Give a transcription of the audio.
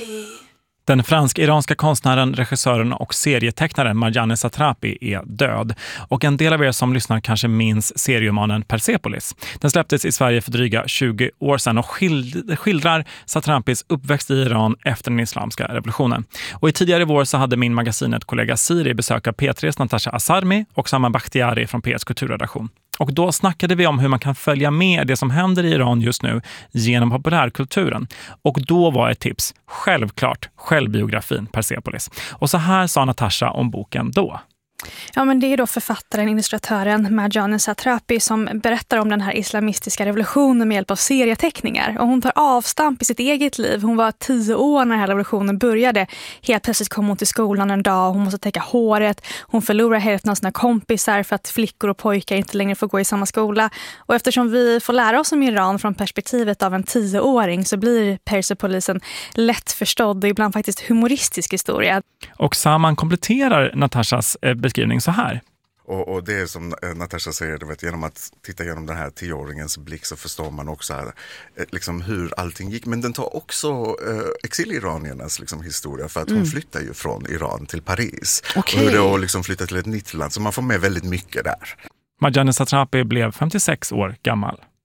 Den fransk-iranska konstnären, regissören och serietecknaren Marjane Satrapi är död. Och en del av er som lyssnar kanske minns serieromanen Persepolis. Den släpptes i Sverige för dryga 20 år sedan och skildrar Satrapis uppväxt i Iran efter den islamska revolutionen. Och i tidigare vår så hade min magasinet-kollega Siri besök av P3s Natasha Asarmi och Saman Bakhtiari från P1s kulturredaktion. Och då snackade vi om hur man kan följa med det som händer i Iran just nu genom populärkulturen. Och då var ett tips, självklart, självbiografin Persepolis. Och så här sa Natasha om boken då. Ja, men det är då författaren, illustratören Marjane Satrapi som berättar om den här islamistiska revolutionen med hjälp av serieteckningar. Och hon tar avstamp i sitt eget liv. Hon var 10 år när den här revolutionen började. Helt plötsligt kom hon till skolan en dag och hon måste täcka håret. Hon förlorar hälften av sina kompisar för att flickor och pojkar inte längre får gå i samma skola. Och eftersom vi får lära oss om Iran från perspektivet av en 10-åring så blir Persepolis en lättförstådd och ibland faktiskt humoristisk historia. Och Saman kompletterar Natashas beskrivning så här. Och det är som Natasha säger, vet, genom att titta genom den här 10-åringens blick så förstår man också här, liksom hur allting gick. Men den tar också exiliraniernas liksom, historia, för att hon flyttar ju från Iran till Paris. Okay. Och hur det har liksom flyttat till ett nytt land, så man får med väldigt mycket där. Marjane Satrapi blev 56 år gammal.